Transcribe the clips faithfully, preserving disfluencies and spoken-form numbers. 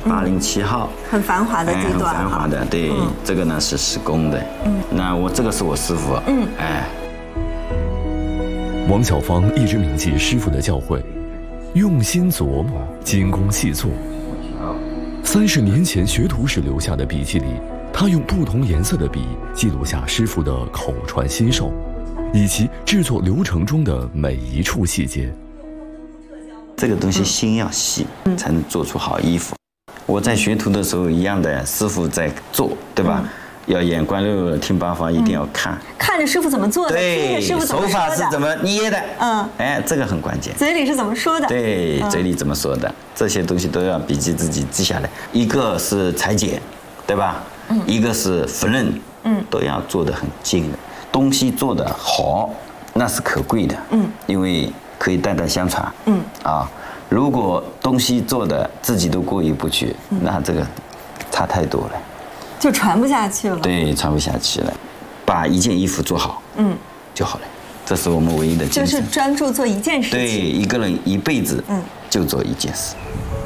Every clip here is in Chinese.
八零七号， 很繁华的地段， 很繁华的。对，这个呢是施工的。嗯，那我这个是我师傅。嗯，哎。 王小芳一直铭记师傅的教诲，用心琢磨，精工细作。三十年前学徒时留下的笔记里，他用不同颜色的笔记录下师傅的口传心授，以及制作流程中的每一处细节。 这个东西心要细，才能做出好衣服。我在学徒的时候一样的，师傅在做，对吧？要眼观六路，听八方，一定要看， 看着师傅怎么做的，听着师傅怎么说的， 手法是怎么捏的，嗯，哎，这个很关键。 嘴里是怎么说的？ 对，嘴里怎么说的，这些东西都要笔记自己记下来。一个是裁剪，对吧？嗯，一个是缝纫，嗯，都要做得很精的。东西做得好，那是可贵的，嗯，因为可以代代相传，嗯，啊，如果东西做的自己都过意不去，那这个差太多了。 就传不下去了。 对，传不下去了，把一件衣服做好，嗯，就好了。这是我们唯一的精神。 就是专注做一件事情。 对，一个人一辈子，嗯，就做一件事。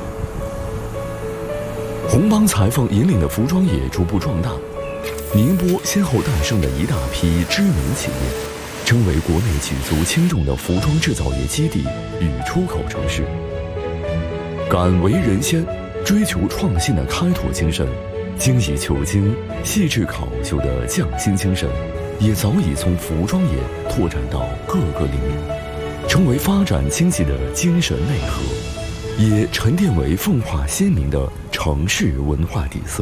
红帮裁缝引领的服装业逐步壮大，宁波先后诞生了一大批知名企业，成为国内举足轻重的服装制造业基地与出口城市。敢为人先，追求创新的开拓精神，精益求精、细致考究的匠心精神，也早已从服装业拓展到各个领域，成为发展经济的精神内核，也沉淀为风化鲜明的城市文化底色。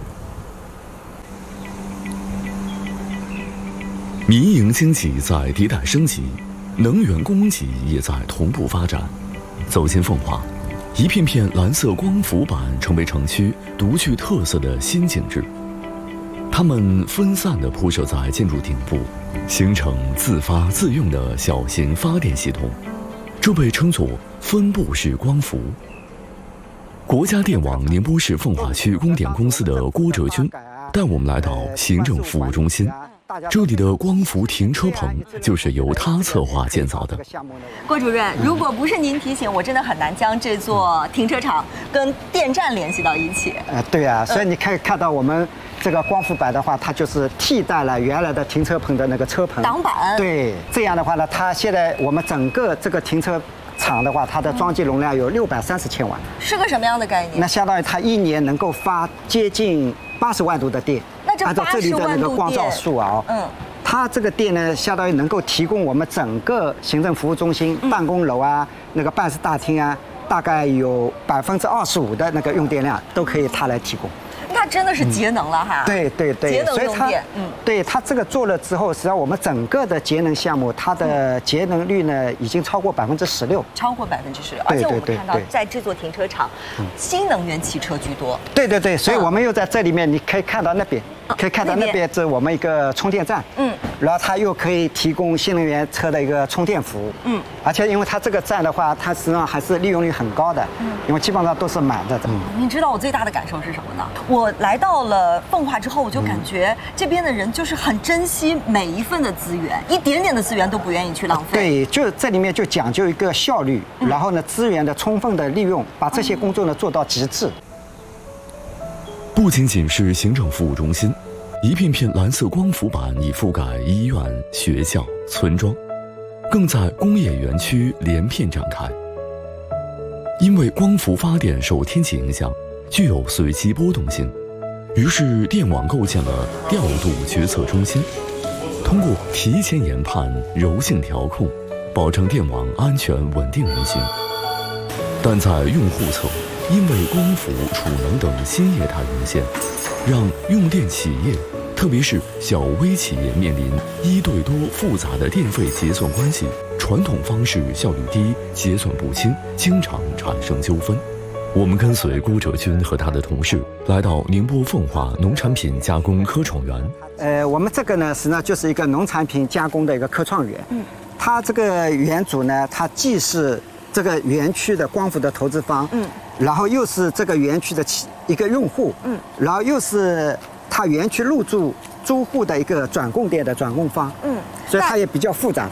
民营经济在迭代升级，能源供给也在同步发展。走进奉化，一片片蓝色光伏板成为城区独具特色的新景致，它们分散地铺设在建筑顶部，形成自发自用的小型发电系统，这被称作分布式光伏。国家电网宁波市奉化区供电公司的郭哲军带我们来到行政服务中心，这里的光伏停车棚就是由他策划建造的。 郭主任，如果不是您提醒，我真的很难将这座停车场跟电站联系到一起。 呃，对啊，所以你可以看到我们这个光伏板的话，它就是替代了原来的停车棚的那个车棚挡板。 对，这样的话呢，它现在我们整个这个停车厂的话，它的装机容量有六百三十千瓦， 是个什么样的概念？ 那相当于它一年能够发接近八十万度的电。 按照这里的那个光照数啊，嗯，它这个电呢，相当于能够提供我们整个行政服务中心、嗯、办公楼啊、那个办事大厅啊，大概有百分之二十五的那个用电量都可以它来提供。 它真的是节能了哈！ 嗯、对对对， 节能用电。 嗯，对它这个做了之后，实际上我们整个的节能项目，它的节能率呢已经超过百分之十六， 超过百分之十六。而且我们看到，在这座停车场，新能源汽车居多。 对对对，所以我们又在这里面，你可以看到那边。可以看到那边是我们一个充电站，嗯，然后它又可以提供新能源车的一个充电服务，嗯，而且因为它这个站的话，它实际上还是利用率很高的，嗯，因为基本上都是满的。 嗯，你知道我最大的感受是什么呢？我来到了奉化之后，我就感觉这边的人就是很珍惜每一份的资源，一点点的资源都不愿意去浪费。 对，就这里面就讲究一个效率，然后呢资源的充分的利用，把这些工作呢做到极致。 不仅仅是行政服务中心，一片片蓝色光伏板已覆盖医院、学校、村庄，更在工业园区连片展开。因为光伏发电受天气影响，具有随机波动性，于是电网构建了调度决策中心，通过提前研判、柔性调控，保证电网安全稳定运行。但在用户侧，因为光伏、储能等新业态涌现，让用电企业，特别是小微企业面临一对多复杂的电费结算关系，传统方式效率低，结算不清，经常产生纠纷。我们跟随郭哲军和他的同事来到宁波奉化农产品加工科创园。 呃，我们这个呢，实际上就是一个农产品加工的一个科创园。嗯，它这个园主呢，它既是这个园区的光伏的投资方，嗯，然后又是这个园区的一个用户，嗯，然后又是它园区入驻租户的一个转供电的转供方，嗯，所以它也比较复杂的。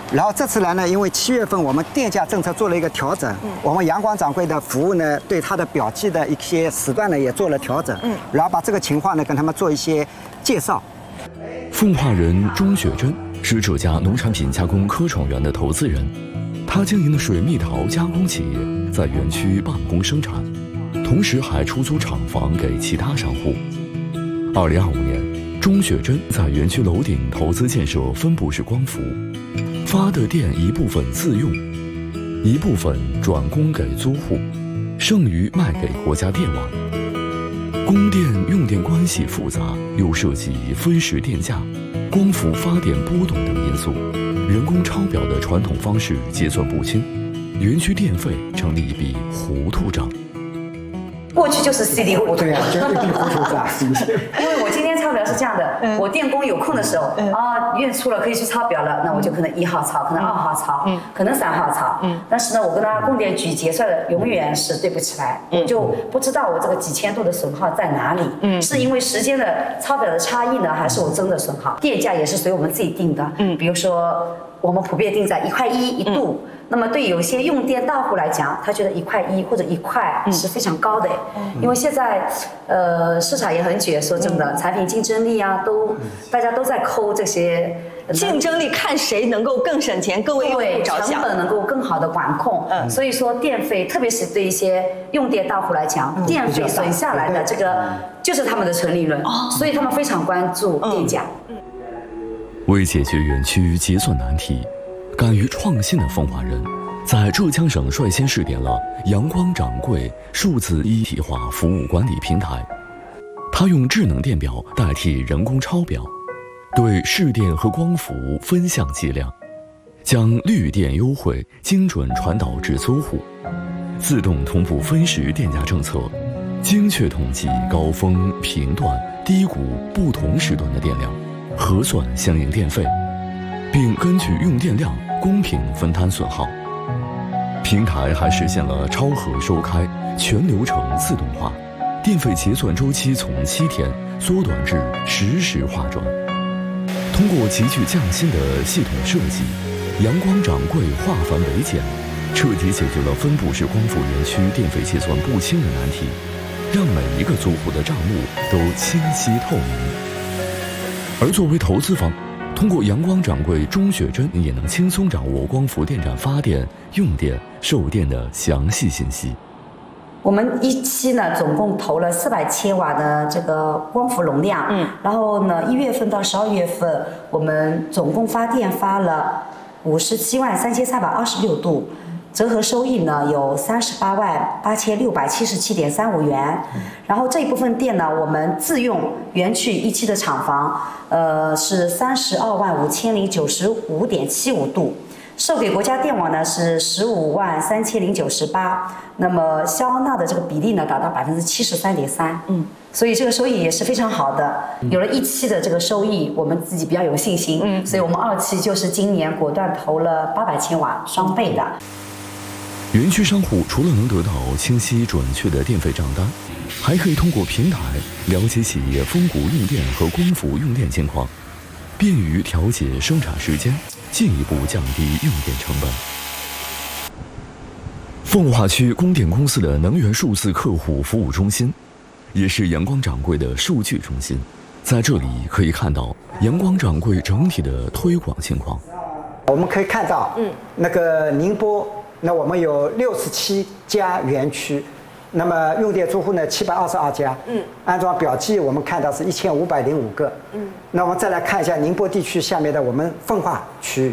然后这次来呢，因为七月份我们电价政策做了一个调整，嗯，我们阳光掌柜的服务呢，对它的表记的一些时段呢也做了调整，嗯，然后把这个情况呢跟他们做一些介绍。 奉化人钟雪珍是这家农产品加工科创园的投资人，他经营的水蜜桃加工企业在园区办公生产，同时还出租厂房给其他商户。二零二五年，钟雪珍在园区楼顶投资建设分布式光伏，发的电一部分自用，一部分转供给租户，剩余卖给国家电网。供电用电关系复杂，又涉及分时电价、光伏发电波动等因素，人工抄表的传统方式结算不清，园区电费成了一笔糊涂账。 过去就是稀里糊涂， 对啊，就一笔糊涂账。 因为我今天抄表是这样的，嗯、我电工有空的时候，嗯、啊，月初了可以去抄表了，那我就可能一号抄，可能二号抄，嗯、可能三号抄。嗯、但是呢，我跟他供电局结算的永远是对不起来，嗯、我就不知道我这个几千度的损耗在哪里。嗯、是因为时间的抄表的差异呢，还是我真的损耗？电价也是随我们自己定的，嗯，比如说我们普遍定在一块一一度。嗯，那么对有些用电大户来讲，他觉得一块一或者一块是非常高的，嗯、因为现在呃市场也很卷，说真的，嗯、产品竞争力啊，都大家都在抠这些竞争力，看谁能够更省钱，更为用户着想， 成本能够更好的管控。嗯，所以说电费，特别是对一些用电大户来讲，嗯、电费省下来的这个就是他们的纯利润，哦、所以他们非常关注电价。嗯， 为解决园区结算难题，敢于创新的奉化人，在浙江省率先试点了阳光掌柜数字一体化服务管理平台。他用智能电表代替人工抄表，对市电和光伏分项计量，将绿电优惠精准传导至租户，自动同步分时电价政策，精确统计高峰、频段、低谷不同时段的电量，核算相应电费，并根据用电量公平分摊损耗。平台还实现了超核收开、全流程自动化，电费结算周期从七天缩短至实时划转。通过极具匠心的系统设计，阳光掌柜化繁为简，彻底解决了分布式光伏园区电费结算不清的难题，让每一个租户的账目都清晰透明。而作为投资方，通过阳光掌柜钟雪珍也能轻松掌握光伏电站发电、用电、售电的详细信息。 我们一期呢，总共投了四百千瓦的这个光伏容量，嗯，然后呢，一月份到十二月份，我们总共发电发了五十七万三千三百二十六度，折合收益呢有三十八万八千六百七十七点三五元。然后这一部分电呢，我们自用园区一期的厂房，呃，是三十二万五千零九十五点七五度。售给国家电网呢是十五万三千零九十八，那么消纳的这个比例呢达到百分之七十三点三，嗯，所以这个收益也是非常好的。有了一期的这个收益，我们自己比较有信心，嗯，所以我们二期就是今年果断投了八百千瓦，双倍的。 园区商户除了能得到清晰准确的电费账单，还可以通过平台了解企业风谷用电和光伏用电情况，便于调节生产时间，进一步降低用电成本。奉化区供电公司的能源数字客户服务中心，也是阳光掌柜的数据中心。在这里可以看到阳光掌柜整体的推广情况。 我们可以看到，嗯，那个宁波，那我们有六十七家园区，那么用电租户呢七百二十二家，嗯，安装表记我们看到是一千五百零五个，嗯，那我们再来看一下宁波地区下面的我们奉化区。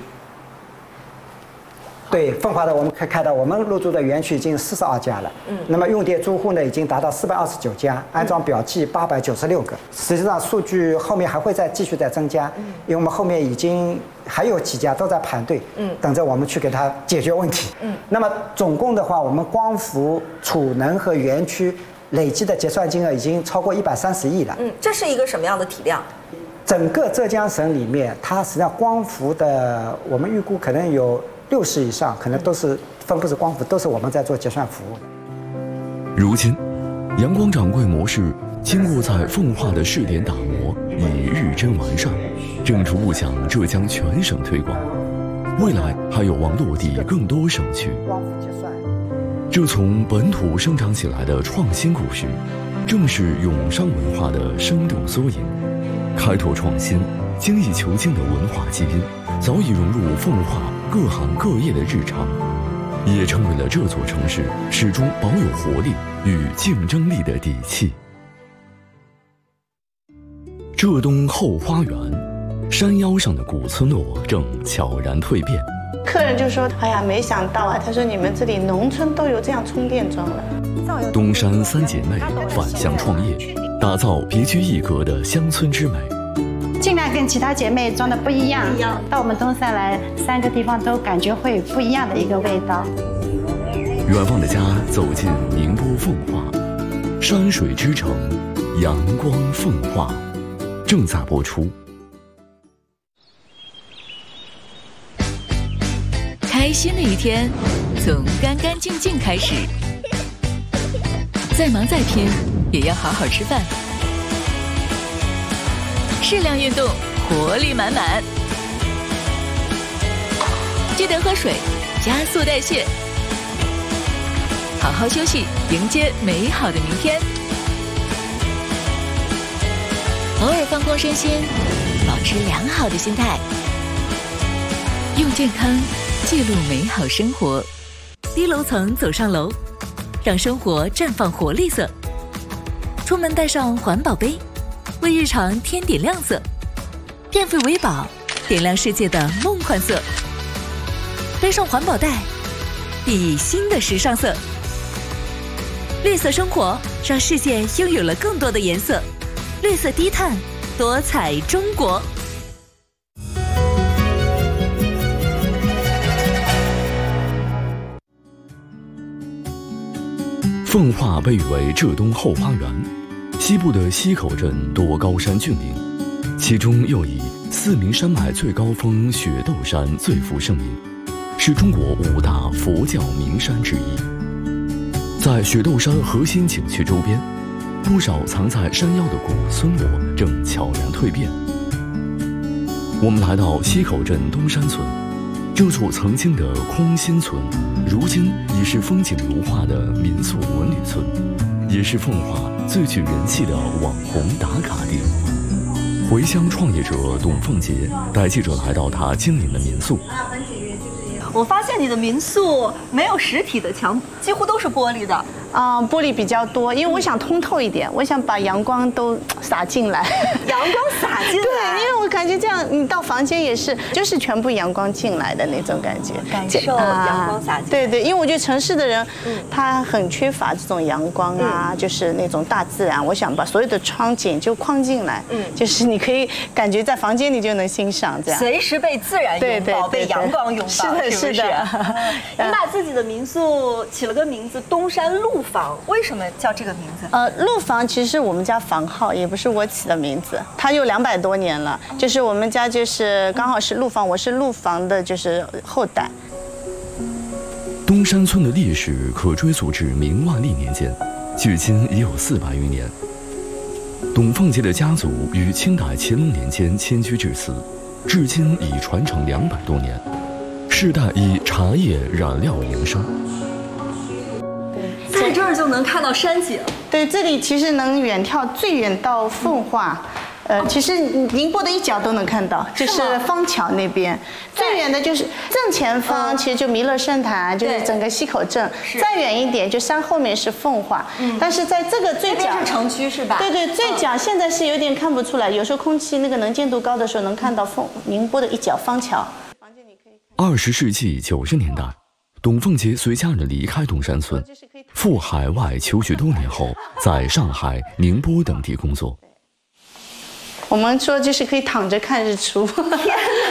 对，奉化的我们可以看到，我们入驻的园区已经四十二家了，嗯，那么用电租户呢已经达到四百二十九家，安装表记八百九十六个。实际上数据后面还会再继续再增加，嗯，因为我们后面已经还有几家都在排队，嗯，等着我们去给他解决问题，嗯。那么总共的话，我们光伏、储能和园区累计的结算金额已经超过一百三十亿了， 嗯，这是一个什么样的体量？ 整个浙江省里面，它实际上光伏的，我们预估可能有六十以上，可能都是分布式光伏，都是我们在做结算服务。 如今，阳光掌柜模式经过在奉化的试点打磨，已日臻完善，正逐步向浙江全省推广。 未来还有望落地更多省区。这从本土生长起来的创新故事，正是永商文化的生动缩影。开拓创新、精益求精的文化基因，早已融入奉化各行各业的日常，也成为了这座城市始终保有活力与竞争力的底气。浙东后花园，山腰上的古村落正悄然蜕变。 客人就说：“哎呀，没想到啊！他说你们这里农村都有这样充电桩了。” 东山三姐妹返乡创业，打造别具一格的乡村之美。 尽量跟其他姐妹装的不一样，到我们东山来，三个地方都感觉会不一样的一个味道。 远望的家走进宁波奉化，山水之城，阳光奉化，正在播出。 开心的一天，从干干净净开始。再忙再拼，也要好好吃饭。适量运动，活力满满。记得喝水，加速代谢。好好休息，迎接美好的明天。偶尔放空身心，保持良好的心态。用健康记录美好生活，低楼层走上楼，让生活绽放活力色。出门带上环保杯，为日常添点亮色。电费为宝，点亮世界的梦幻色。背上环保袋，熠熠新的时尚色。绿色生活，让世界拥有了更多的颜色。绿色低碳，多彩中国。 奉化被誉为浙东后花园，西部的溪口镇多高山峻岭，其中又以四名山脉最高峰雪窦山最负盛名，是中国五大佛教名山之一。在雪窦山核心景区周边，不少藏在山腰的古村落正悄然蜕变。我们来到溪口镇东山村，这座曾经的空心村，如今已是风景如画的民宿文旅村，也是奉化最具人气的网红打卡地。回乡创业者董凤杰带记者来到他经营的民宿。 我发现你的民宿没有实体的墙，几乎都是玻璃的。 啊、呃，玻璃比较多，因为我想通透一点，我想把阳光都洒进来。 阳光洒进来。 对，因为我感觉这样，你到房间也是，就是全部阳光进来的那种感觉， 感受阳光洒进来。 对对，因为我觉得城市的人，嗯、他很缺乏这种阳光啊，嗯、就是那种大自然。我想把所有的窗景就框进来，嗯，就是你可以感觉在房间里就能欣赏这样， 随时被自然拥抱，对对对对被阳光拥抱。 是的，是的。 你把自己的民宿起了个名字“东山陆房”，为什么叫这个名字？ 呃，陆房其实是我们家房号，也不是我起的名字，它有两百多年了。就是我们家就是刚好是陆房，我是陆房的，就是后代。 东山村的历史可追溯至明万历年间，距今已有四百余年。董凤杰的家族于清代乾隆年间迁居至此，至今已传承两百多年。世代以茶叶染料营生。 对，在这儿就能看到山景。 对，这里其实能远眺最远到奉化，呃，其实宁波的一角都能看到，就是枫桥那边。最远的就是正前方，其实就弥勒圣坛，就是整个溪口镇。再远一点，就山后面是奉化。嗯。但是在这个最角是城区是吧？ 对对，最角现在是有点看不出来，有时候空气那个能见度高的时候，能看到凤宁波的一角枫桥。 二十世纪九十年代，董凤杰随家人离开东山村，赴海外求学多年后，在上海、宁波等地工作。 我们说就是可以躺着看日出。天哪，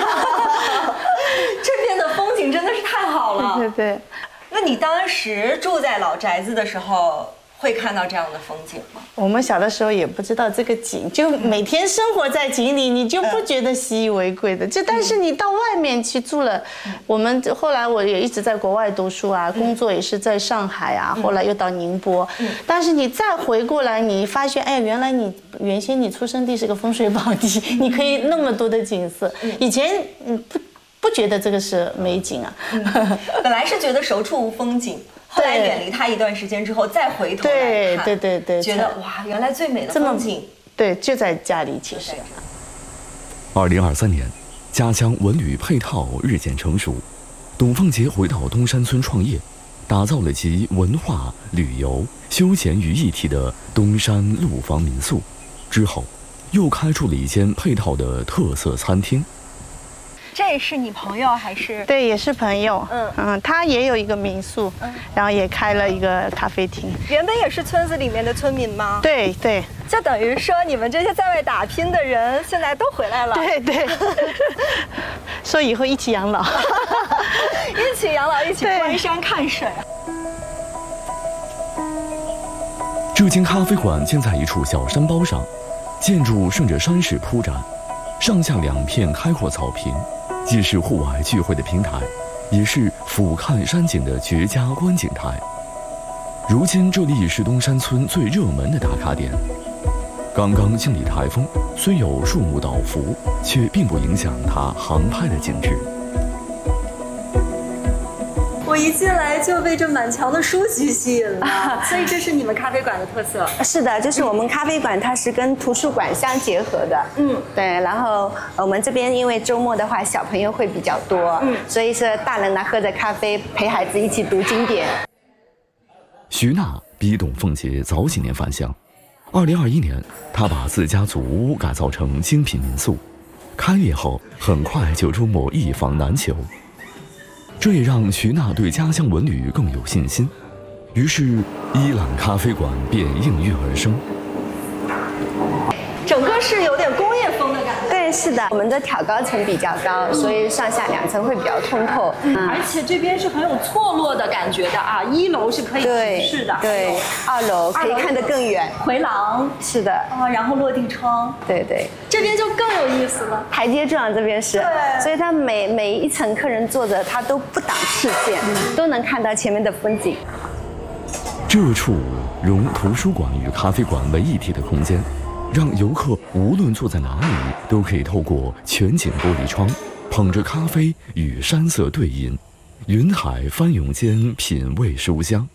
这边的风景真的是太好了。 对对对。 那你当时住在老宅子的时候，会看到这样的风景吗？ 我们小的时候也不知道这个景，就每天生活在景里，你就不觉得习以为贵的。就但是你到外面去住了，我们后来我也一直在国外读书啊，工作也是在上海啊，后来又到宁波。但是你再回过来，你发现，哎，原来你原先你出生地是个风水宝地，你可以那么多的景色。以前嗯不。 不觉得这个是美景啊。 嗯、本来是觉得手处无风景。后来远离它一段时间之后，再回头来看， 对对对对， 觉得哇，原来最美的风景， 对，就在家里。其实， 二零二三年，家乡文旅配套日渐成熟，董凤杰回到东山村创业，打造了集文化、旅游、休闲于一体的东山陆房民宿。之后，又开出了一间配套的特色餐厅。 这是你朋友还是？ 对，也是朋友。嗯嗯，他也有一个民宿， 嗯， 然后也开了一个咖啡厅。 原本也是村子里面的村民吗？ 对对， 就等于说你们这些在外打拼的人现在都回来了。 对对，说以后一起养老， 一起养老，一起观山看水。 这间咖啡馆建在一处小山包上，建筑顺着山势铺展，上下两片开阔草坪。既是户外聚会的平台，也是俯瞰山景的绝佳观景台。如今这里已是东山村最热门的打卡点。刚刚经历台风，虽有树木倒伏，却并不影响它航拍的景致。 我一进来就被这满墙的书籍吸引了，所以这是你们咖啡馆的特色。 是的，就是我们咖啡馆它是跟图书馆相结合的。嗯，对。然后我们这边因为周末的话小朋友会比较多，嗯，所以是大人呢喝着咖啡陪孩子一起读经典。 徐娜比董凤杰早几年返乡，二零二一年她把自家祖屋改造成精品民宿，开业后很快就出没一房难求。这也让徐娜对家乡文旅更有信心，于是伊朗咖啡馆便应运而生。 整个是有点工业风的感觉。 对，是的，我们的挑高层比较高，所以上下两层会比较通透。 嗯，而且这边是很有错落的感觉的啊，一楼是可以直视的， 对，二楼可以看得更远， 回廊是的啊，然后落地窗， 对对， 这边就更有意思了。 台阶状这边是， 对， 所以他每每一层客人坐着，他都不挡视线，嗯，都能看到前面的风景。 这处融图书馆与咖啡馆为一体的空间，让游客无论坐在哪里，都可以透过全景玻璃窗，捧着咖啡与山色对饮，云海翻涌间品味书香。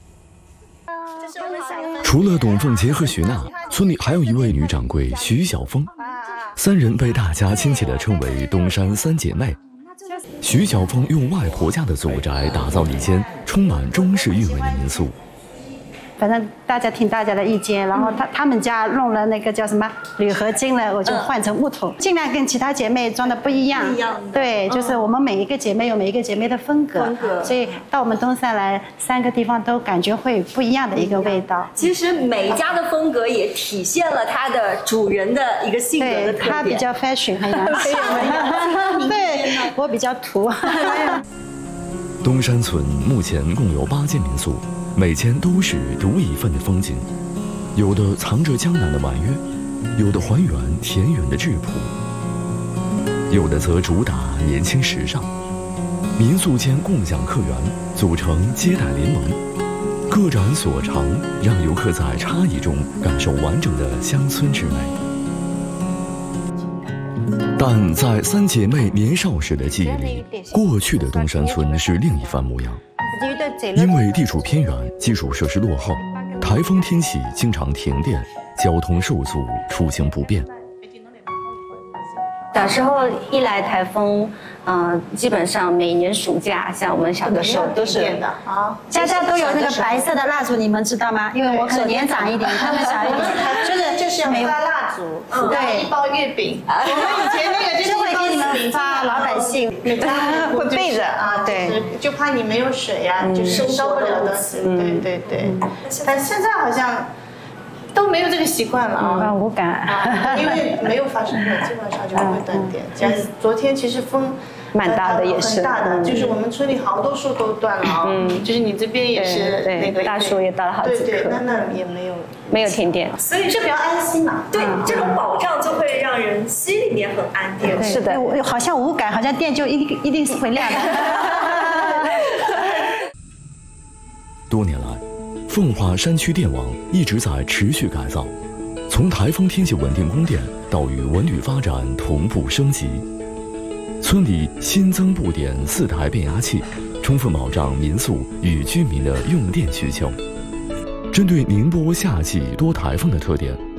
除了董凤杰和徐娜，村里还有一位女掌柜徐小峰，三人被大家亲切地称为东山三姐妹。徐小峰用外婆家的祖宅打造了一间充满中式韵味的民宿。 反正大家听大家的意见，然后他他们家弄了那个叫什么铝合金了，我就换成木头，尽量跟其他姐妹装的不一样。 不一样。 对，就是我们每一个姐妹有每一个姐妹的风格， 风格。 所以到我们东山来，三个地方都感觉会不一样的一个味道。 其实每一家的风格也体现了它的主人的一个性格的特点。 他比较 fashion 很洋气，对，我比较土。 东山村目前共有八间民宿，每间都是独一份的风景，有的藏着江南的婉约，有的还原田园的质朴，有的则主打年轻时尚。民宿间共享客源，组成接待联盟，各展所长，让游客在差异中感受完整的乡村之美。但在三姐妹年少时的记忆里，过去的东山村是另一番模样。因为地处偏远，基础设施落后，台风天气经常停电，交通受阻，出行不便。 小时候一来台风，嗯、呃，基本上每年暑假，像我们小的时候都是的啊，家家都有那个白色的蜡烛，你们知道吗？因为我可能年长一点，他们小一点， 就是就是要发蜡烛，对，一包月饼。我们以前那个就是会给你们发老百姓， 会备着啊，对， 就怕你没有水呀，就是烧不了东西。对对对，但现在好像都没有这个习惯了啊， 无感， 因为没有发生过，基本上就不会断电。假如昨天其实风蛮大的，也是很大的，就是我们村里好多树都断了啊，嗯，就是你这边也是那个大树也倒了好几棵， 对对，那那也没有没有停电， 所以这比较安心嘛。 对，这种保障就会让人心里面很安定。 是的， 好像无感，好像电就一定一定是会亮的。 多年来，奉化山区电网一直在持续改造，从台风天气稳定供电到与文旅发展同步升级。 村里新增布点四台变压器，充分保障民宿与居民的用电需求。针对宁波夏季多台风的特点，